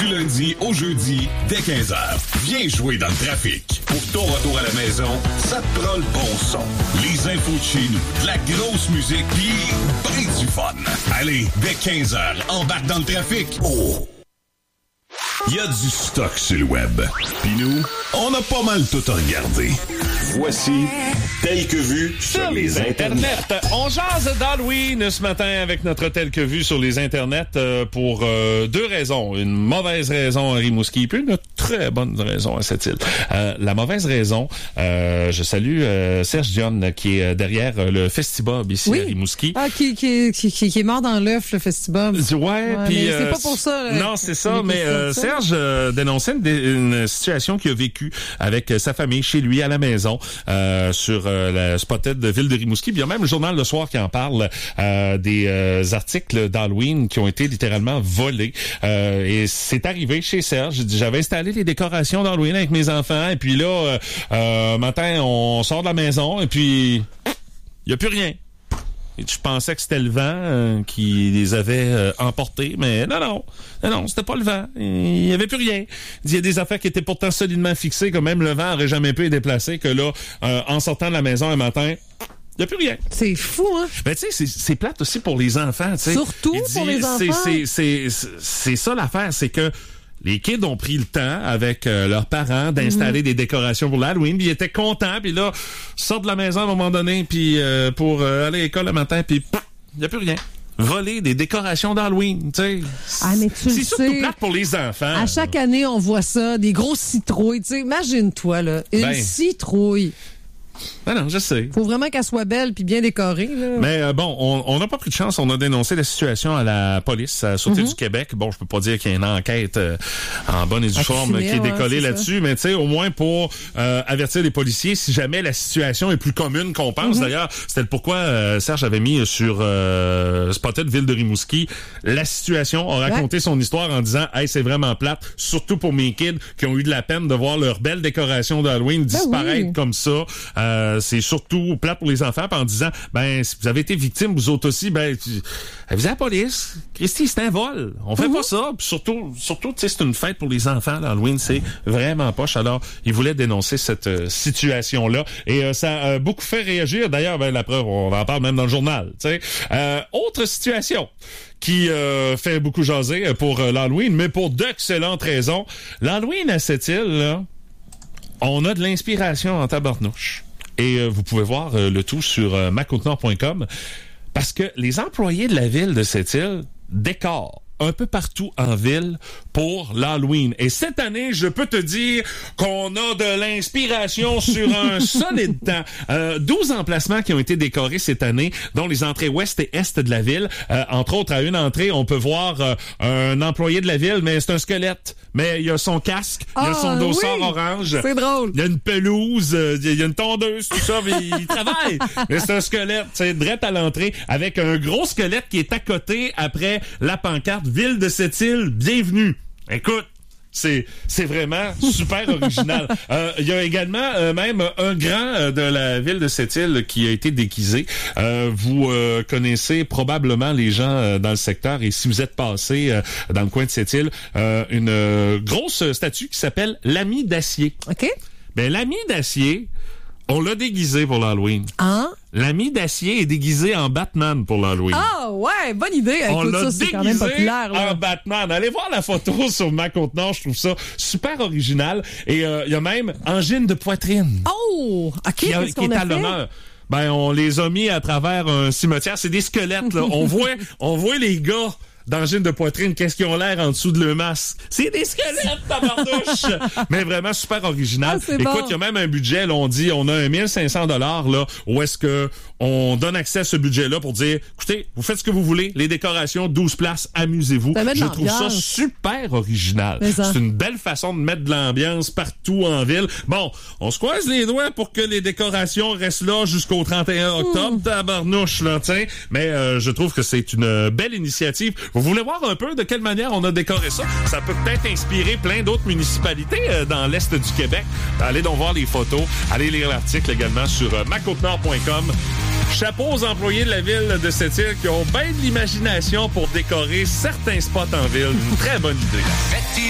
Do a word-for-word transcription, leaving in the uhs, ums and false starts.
Du lundi au jeudi, dès quinze heures. Viens jouer dans le trafic. Pour ton retour à la maison, ça te prend le bon son. Les infos de chez nous, de la grosse musique, pis ben du fun. Allez, dès quinze heures, embarque dans le trafic. Oh! Il y a du stock sur le web. Puis nous, on a pas mal tout à regarder. Voici Tel que vu sur les internets. On jase d'Halloween ce matin avec notre Tel que vu sur les internets euh, pour euh, deux raisons. Une mauvaise raison à Rimouski, puis une très bonne raison à cette île. Euh, la mauvaise raison, euh, je salue euh, Serge Dionne qui est derrière le Festibob ici oui. à Rimouski. Ah, qui, qui, qui, qui est mort dans l'œuf, le Festibob. Ouais, ouais puis... euh, c'est pas pour ça. Là, non, c'est ça, mais euh, Serge euh, dénonçait une, une situation qu'il a vécue avec sa famille chez lui à la maison euh, sur euh, la Spotted de Ville de Rimouski. Puis il y a même le journal Le Soir qui en parle euh, des euh, articles d'Halloween qui ont été littéralement volés. Euh, et c'est arrivé chez Serge. J'avais installé les décorations d'Halloween avec mes enfants et puis là, euh, euh, matin, on sort de la maison et puis il y a plus rien. Et je pensais que c'était le vent euh, qui les avait euh, emportés, mais non, non, non, non, c'était pas le vent. Il y avait plus rien. Il y a des affaires qui étaient pourtant solidement fixées, que même le vent aurait jamais pu les déplacer, que là, euh, en sortant de la maison un matin, il n'y a plus rien. C'est fou, hein? Ben, tu sais, c'est, c'est plate aussi pour les enfants, tu sais. Surtout Il pour dit, les enfants. C'est, c'est, c'est, c'est ça l'affaire, c'est que les kids ont pris le temps avec euh, leurs parents d'installer mm-hmm. des décorations pour l'Halloween, puis ils étaient contents, puis là, sortent de la maison à un moment donné, puis euh, pour euh, aller à l'école le matin, puis il n'y a plus rien. Voler des décorations d'Halloween, tu sais. Ah, mais tu c'est le surtout sais, plate pour les enfants. À chaque année, on voit ça, des grosses citrouilles, tu sais. Imagine-toi, là, une ben, citrouille. Ben non, je sais. Faut vraiment qu'elle soit belle puis bien décorée, là. Mais euh, bon, on n'a pas pris de chance. On a dénoncé la situation à la police à la Sûreté mm-hmm. du Québec. Bon, je peux pas dire qu'il y a une enquête euh, en bonne et due forme qui est décollée ouais, là-dessus, ça. Mais tu sais, au moins pour euh, avertir les policiers si jamais la situation est plus commune qu'on pense. Mm-hmm. D'ailleurs, c'était le pourquoi euh, Serge avait mis sur euh, Spotted Ville de Rimouski la situation, a raconté ouais. son histoire en disant « Hey, c'est vraiment plate, surtout pour mes kids qui ont eu de la peine de voir leur belle décoration d'Halloween disparaître ben oui. comme ça. Euh, Euh, c'est surtout plate pour les enfants, en disant, ben, si vous avez été victime, vous autres aussi, ben, avisez la police. Christy, c'est un vol. On fait mm-hmm. pas ça. Puis surtout, surtout, tu sais, c'est une fête pour les enfants, l'Halloween, c'est vraiment poche. Alors, ils voulaient dénoncer cette euh, situation-là. Et euh, ça a beaucoup fait réagir. D'ailleurs, ben, la preuve, on en parle même dans le journal, tu sais. Euh, autre situation qui euh, fait beaucoup jaser pour euh, l'Halloween, mais pour d'excellentes raisons. L'Halloween à cette île, là, on a de l'inspiration en tabarnouche. Et euh, vous pouvez voir euh, le tout sur euh, ma côte nord point com parce que les employés de la ville de cette île décorent un peu partout en ville pour l'Halloween. Et cette année, je peux te dire qu'on a de l'inspiration sur un solide temps. Euh, douze emplacements qui ont été décorés cette année, dont les entrées ouest et est de la ville. Euh, entre autres, à une entrée, on peut voir euh, un employé de la ville, mais c'est un squelette. Mais il y a son casque, il y a son dossard oui, orange. C'est drôle. Il y a une pelouse, euh, il y a une tondeuse, tout ça, mais il travaille. Mais c'est un squelette, c'est direct à l'entrée, avec un gros squelette qui est à côté après la pancarte « Ville de cette île, bienvenue ». Écoute, c'est c'est vraiment super original. Il euh, y a également euh, même un grand euh, de la ville de cette île qui a été déguisé. Euh, vous euh, connaissez probablement les gens euh, dans le secteur et si vous êtes passé euh, dans le coin de cette île, euh, une euh, grosse statue qui s'appelle l'Ami d'acier. OK. Ben l'Ami d'acier, on l'a déguisé pour l'Halloween. Hein? L'Ami d'acier est déguisé en Batman pour l'Halloween. Ah ouais, bonne idée. On Écoute, l'a ça, c'est quand même populaire. Là. En Batman. Allez voir la photo sur ma côte nord, je trouve ça super original. Et il euh, y a même angine de poitrine. Oh, ok. Qui, a, Qu'est-ce qui qu'on est a à fait? l'honneur. Ben, on les a mis à travers un cimetière. C'est des squelettes, là. on voit, on voit les gars d'angine de poitrine, qu'est-ce qu'ils ont l'air en dessous de le masque? C'est des squelettes, tabarnouche! Mais vraiment super original. Ah, écoute, il bon. y a même un budget, là, on dit, on a un mille cinq cents dollars, là, où est-ce que on donne accès à ce budget-là pour dire, écoutez, vous faites ce que vous voulez, les décorations, douze places, amusez-vous. Je trouve ça super original. Ça. C'est une belle façon de mettre de l'ambiance partout en ville. Bon, on se croise les doigts pour que les décorations restent là jusqu'au trente et un octobre, mmh. tabarnouche, là, tiens. Mais euh, je trouve que c'est une belle initiative. Vous voulez voir un peu de quelle manière on a décoré ça? Ça peut peut-être inspirer plein d'autres municipalités euh, dans l'Est du Québec. Allez donc voir les photos. Allez lire l'article également sur euh, ma côte nord point com. Chapeau aux employés de la ville de cette île qui ont bien de l'imagination pour décorer certains spots en ville. Une très bonne idée.